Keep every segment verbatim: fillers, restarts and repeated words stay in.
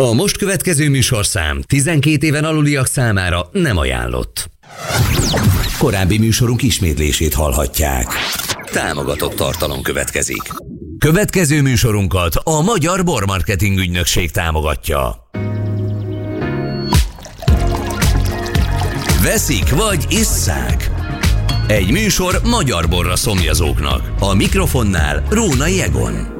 A most következő műsorszám tizenkét éven aluliak számára nem ajánlott. Korábbi műsorunk ismétlését hallhatják. Támogatott tartalom következik. Következő műsorunkat a Magyar Bormarketing Ügynökség támogatja. Veszik vagy isszák? Egy műsor magyar borra szomjazóknak. A mikrofonnál Rónai Egon.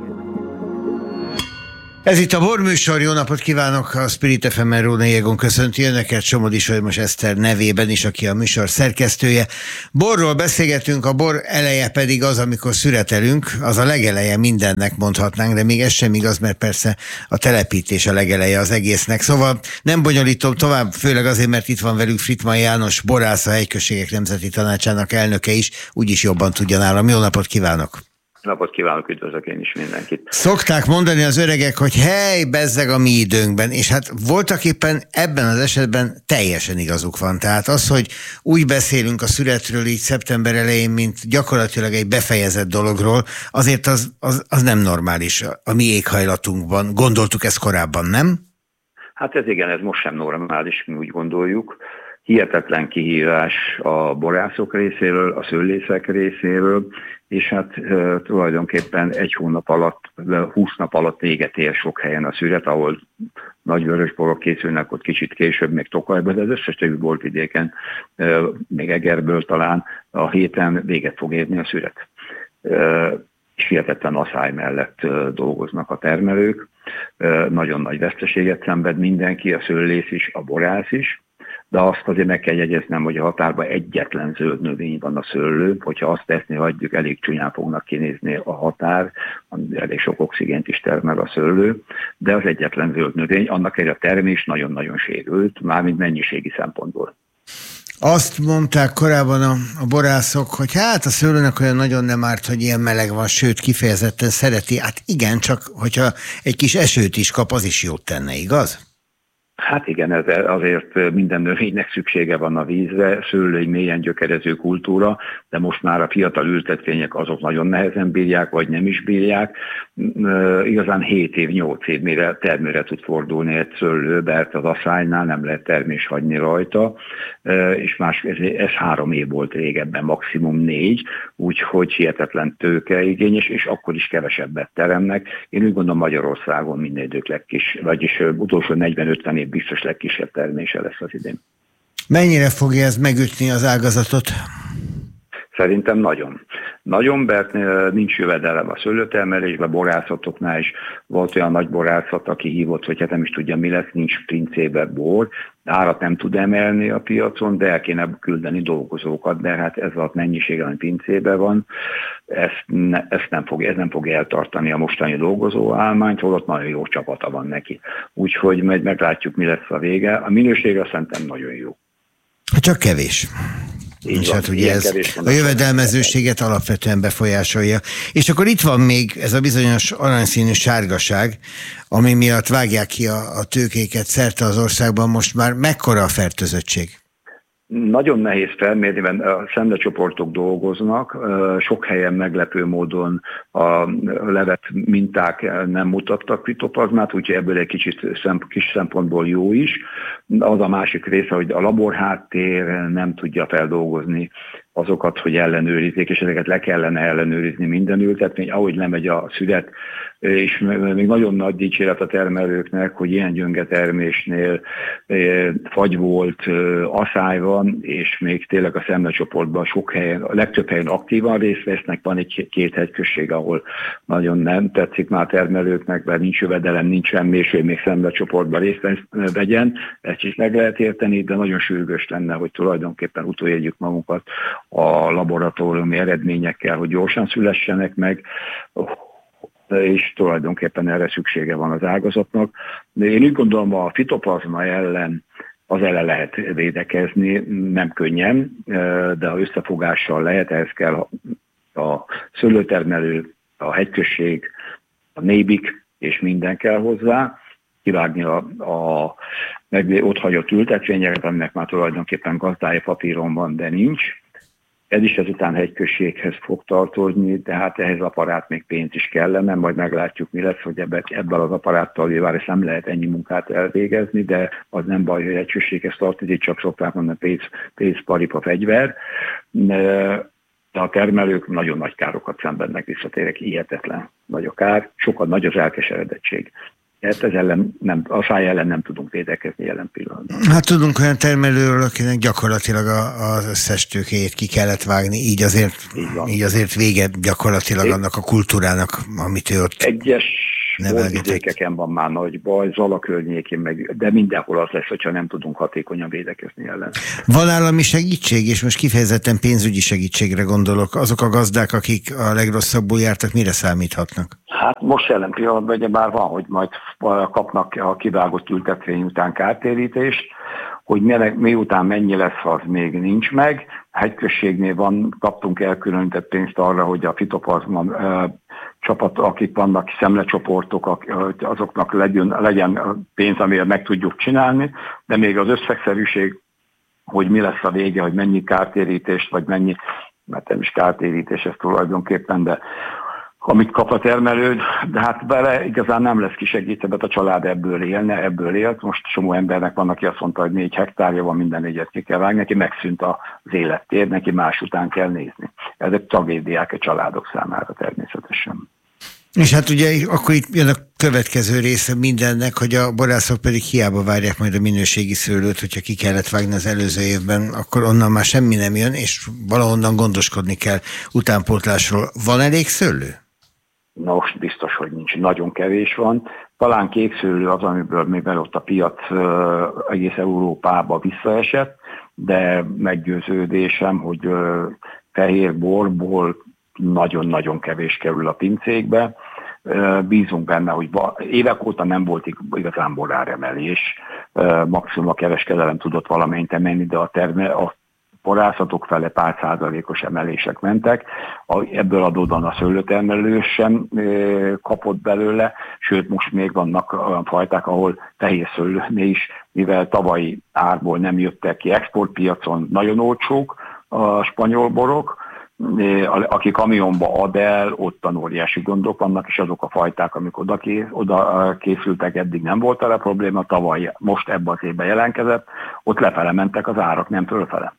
Ez itt a Borműsor, jó napot kívánok! A Spirit ef em-en Rónai Egon köszönti önöket, Somodi Solymos Eszter nevében is, aki a műsor szerkesztője. Borról beszélgetünk, a bor eleje pedig az, amikor szüretelünk, az a legeleje mindennek mondhatnánk, de még ez sem igaz, mert persze a telepítés a legeleje az egésznek. Szóval nem bonyolítom tovább, főleg azért, mert itt van velük Frittmann János, borász, a Hegyközségek Nemzeti Tanácsának elnöke is, úgyis jobban tudja nálam. Jó napot kívánok! Napot kívánok, üdvözlök én is mindenkit. Szokták mondani az öregek, hogy hely, bezzeg a mi időnkben, és hát voltak éppen ebben az esetben teljesen igazuk van. Tehát az, hogy úgy beszélünk a szüretről így szeptember elején, mint gyakorlatilag egy befejezett dologról, azért az, az, az nem normális a mi éghajlatunkban. Gondoltuk ezt korábban, nem? Hát ez igen, ez most sem normális, mi úgy gondoljuk. Hihetetlen kihívás a borászok részéről, a szőlészek részéről, és hát e, tulajdonképpen egy hónap alatt, húsz nap alatt véget ér sok helyen a szüret, ahol nagy vörösborok készülnek, ott kicsit később, még Tokajban, de az összes többi borvidéken, e, még Egerből talán a héten véget fog érni a szüret. E, és hihetetlen asszály mellett e, dolgoznak a termelők, e, nagyon nagy veszteséget szenved mindenki, a szőlész is, a borász is. De azt azért meg kell jegyeznem, hogy a határban egyetlen zöld növény van a szőlő, hogyha azt teszni hagyjuk, elég csúnyán fognak kinézni a határ, elég sok oxigént is termel a szőlő, de az egyetlen zöld növény, annak egy a termés nagyon-nagyon sérült, mármint mennyiségi szempontból. Azt mondták korábban a, a borászok, hogy hát a szőlőnek olyan nagyon nem árt, hogy ilyen meleg van, sőt kifejezetten szereti. Hát igen, csak hogyha egy kis esőt is kap, az is jót tenne, igaz? Hát igen, ez azért minden növénynek szüksége van a vízre, szőlő egy mélyen gyökerező kultúra, de most már a fiatal ültetvények azok nagyon nehezen bírják, vagy nem is bírják. Igazán hét év, nyolc év mire termőre tud fordulni egy szőlő, mert az asszálynál nem lehet termés hagyni rajta, és más, ez három év volt régebben, maximum négy, úgyhogy hihetetlen tőkeigényes, és akkor is kevesebbet teremnek. Én úgy gondolom Magyarországon minden idők legkis, vagyis utolsó negyven-ötven év biztos legkisebb termése lesz az idén. Mennyire fogja ez megütni az ágazatot? Szerintem nagyon. Nagyon, mert nincs jövedelem a szőlőtermelésben, borászatoknál is volt olyan nagy borászat, aki hívott, hogy hát nem is tudja, mi lesz, nincs pincébe bor, árat nem tud emelni a piacon, de el kéne küldeni dolgozókat, de hát ez a mennyiség, ami pincébe van, ezt, ne, ezt nem fog, ez nem fog eltartani a mostani dolgozó állományt, holott nagyon jó csapata van neki. Úgyhogy meg, meglátjuk, mi lesz a vége. A minőségre szerintem nagyon jó. Csak kevés. Így és van, hát ugye ez a jövedelmezőséget alapvetően befolyásolja. És akkor itt van még ez a bizonyos aranyszínű sárgaság, ami miatt vágják ki a, a tőkéket szerte az országban. Most már mekkora a fertőzöttség? Nagyon nehéz felmérni, mert a szemlecsoportok dolgoznak, sok helyen meglepő módon a levet minták nem mutattak fitoplazmát, úgyhogy ebből egy kicsit kis szempontból jó is. Az a másik része, hogy a laborháttér nem tudja feldolgozni azokat, hogy ellenőrizzék, és ezeket le kellene ellenőrizni minden ültetmény, ahogy lemegy a szület, és még nagyon nagy dicséret a termelőknek, hogy ilyen gyönge termésnél fagy volt, asszály van, és még tényleg a szemlecsoportban sok helyen, a legtöbb helyen aktívan részt vesznek, van egy-két hegyközség, ahol nagyon nem tetszik már a termelőknek, mert nincs jövedelem, nincs semmés, hogy még szemlecsoportban részt vegyen, ezt is meg lehet érteni, de nagyon sürgős lenne, hogy tulajdonképpen utolérjük magunkat a laboratóriumi eredményekkel, hogy gyorsan szülessenek meg, és tulajdonképpen erre szüksége van az ágazatnak. De én úgy gondolom, a fitoplazma ellen az ellen lehet védekezni, nem könnyen, de ha összefogással lehet, ehhez kell a szőlőtermelő, a hegyközség, a nébik, és minden kell hozzá, kivágni a, a meg ott hagyott ültetvényeket, aminek már tulajdonképpen gazdája papíron van, de nincs, Ez is ezután hegyközséghez fog tartozni, tehát ehhez aparát még pénz is kellene, majd meglátjuk, mi lesz, hogy ebben, ebben az aparáttal bár nem lehet ennyi munkát elvégezni, de az nem baj, hogy hegyközséghez tartozik, csak szokták mondani pénz, pénz, paripa, fegyver. De a termelők nagyon nagy károkat szenvednek, visszatérek, hihetetlen nagy a kár, sokkal nagy az elkeseredettség. Ez ellen nem, a száj ellen nem tudunk védekezni jelen pillanatban. Hát tudunk olyan termelőről, akinek gyakorlatilag a, az összes tőkéjét ki kellett vágni, így azért, így, így azért vége gyakorlatilag Egy, annak a kultúrának, amit ő ott Egyes borvidékeken van már nagy baj, Zala környékén meg, de mindenhol az lesz, hogyha nem tudunk hatékonyan védekezni ellen. Van állami segítség, és most kifejezetten pénzügyi segítségre gondolok. Azok a gazdák, akik a legrosszabbul jártak, mire számíthatnak? Hát most jelen pillanatban ugye már van, hogy majd kapnak a kivágott ültetvény után kártérítést, hogy miután mennyi lesz, az még nincs meg. A hegyközségnél van, kaptunk elkülönített pénzt arra, hogy a fitoplazma csapat, akik vannak, szemlecsoportok, azoknak legyen, legyen pénz, amivel meg tudjuk csinálni, de még az összegszerűség, hogy mi lesz a vége, hogy mennyi kártérítést, vagy mennyi, mert nem is kártérítés ez tulajdonképpen, de amit kap a termelő, de hát vele igazán nem lesz kisegítve, mert a család ebből élne, ebből élt. Most csomó embernek van, aki azt mondta, hogy négy hektárja van, minden négyet ki kell vágni, neki megszűnt az élettér, neki más után kell nézni. Ezek tragédiák a családok számára természetesen. És hát ugye akkor itt jön a következő része mindennek, hogy a borászok pedig hiába várják majd a minőségi szőlőt, hogyha ki kellett vágni az előző évben, akkor onnan már semmi nem jön, és valahonnan gondoskodni kell utánpótlásról. Van elég szőlő? Na most biztos, hogy nincs. Nagyon kevés van. Talán kékszőlő az, amiből mivel ott a piac egész Európába visszaesett, de meggyőződésem, hogy fehér borból nagyon-nagyon kevés kerül a pincékbe. Bízunk benne, hogy évek óta nem volt igazán boráremelés. Maximum a kereskedelem tudott valamelyint emelni, de a, terme, a borászatok fele pár százalékos emelések mentek. Ebből adódóan a szőlőtermelő sem kapott belőle, sőt most még vannak olyan fajták, ahol fehér szőlőnél is, mivel tavalyi árból nem jöttek ki exportpiacon, nagyon olcsók a spanyol borok, aki kamionba ad el, ottan óriási gondok vannak, és azok a fajták, amik oda, ké, oda készültek, eddig nem volt vele probléma, tavaly most ebben az évben jelentkezett, ott lefele mentek az árak, nem fölfele.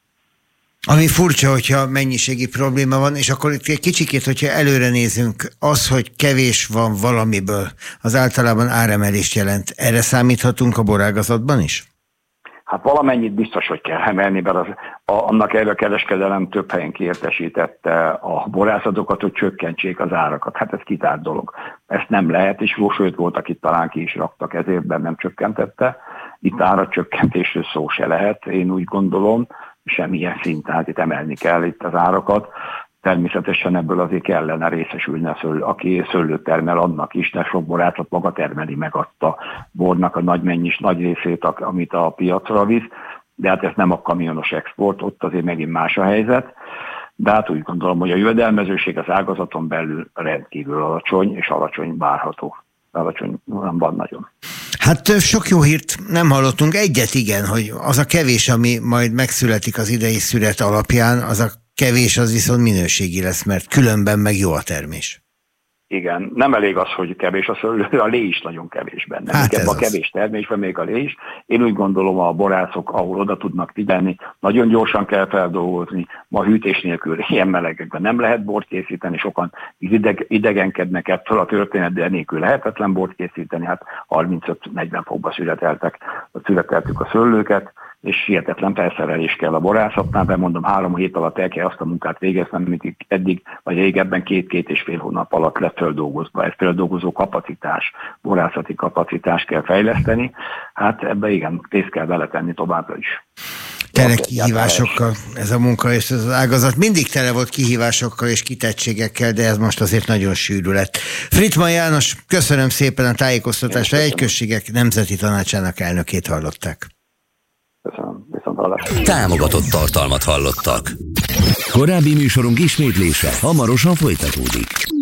Ami furcsa, hogyha mennyiségi probléma van, és akkor itt egy kicsikét, hogyha előre nézünk, az, hogy kevés van valamiből, az általában áremelést jelent. Erre számíthatunk a borágazatban is? Hát valamennyit biztos, hogy kell emelni, mert az, a, annak erre a kereskedelem több helyen kiértesítette a borászatokat, hogy csökkentsék az árakat. Hát ez kitárt dolog. Ezt nem lehet, és sőt volt, akit talán ki is raktak, ezért nem csökkentette. Itt áracsökkentésről szó se lehet, én úgy gondolom, semmilyen szinten, hát itt emelni kell itt az árakat. Természetesen ebből azért kellene részesülni a szőlő, aki szőlőt termel, annak is, de sok borászat maga termeli meg azt a bornak a nagy mennyis, nagy részét, amit a piacra visz, de hát ez nem a kamionos export, ott azért megint más a helyzet. De hát úgy gondolom, hogy a jövedelmezőség az ágazaton belül rendkívül alacsony, és alacsony várható. Alacsony nem van nagyon. Hát sok jó hírt nem hallottunk, egyet igen, hogy az a kevés, ami majd megszületik az idei szület alapján, az a kevés, az viszont minőségi lesz, mert különben meg jó a termés. Igen, nem elég az, hogy kevés a szőlő, a lé is nagyon kevés benne. Hát ebben a kevés termésben még a lé is. Én úgy gondolom, a borászok, ahol oda tudnak figyelni, nagyon gyorsan kell feldolgozni. Ma hűtés nélkül ilyen melegekben nem lehet bort készíteni, sokan ideg, idegenkednek ettől a történet, de nélkül lehetetlen bort készíteni. Hát harmincöt-negyven fokba születeltek, születeltük a szőlőket, és hihetetlen felszerelés kell a borászatnál, de mondom, három hét alatt el kell azt a munkát végezni, amit eddig, vagy régebben két-két és fél hónap alatt lett földolgozva. Ez földolgozó kapacitás, borászati kapacitás kell fejleszteni, hát ebbe igen, pénzt kell beletenni továbbra is. Tele kihívásokkal ez a munka és ez az ágazat. Mindig tele volt kihívásokkal és kitettségekkel, de ez most azért nagyon sűrű lett. Frittmann János, köszönöm szépen a tájékoztatásra. Hegyközségek Nemzeti Tanácsának elnökét hallották. Köszönöm. Viszontlátásra. Támogatott tartalmat hallottak. Korábbi műsorunk ismétlése hamarosan folytatódik.